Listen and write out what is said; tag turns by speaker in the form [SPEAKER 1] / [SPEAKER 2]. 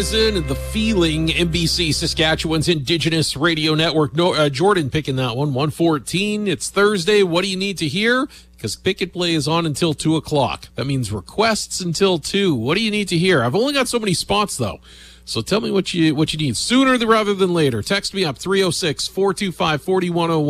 [SPEAKER 1] And the Feeling, NBC Saskatchewan's Indigenous Radio Network. Jordan picking that one, 114. It's Thursday. What do you need to hear? Because Pick and Play is on until 2 o'clock. That means requests until 2. What do you need to hear? I've only got so many spots, though. So tell me what you need sooner rather than later. Text me up, 306-425-4101.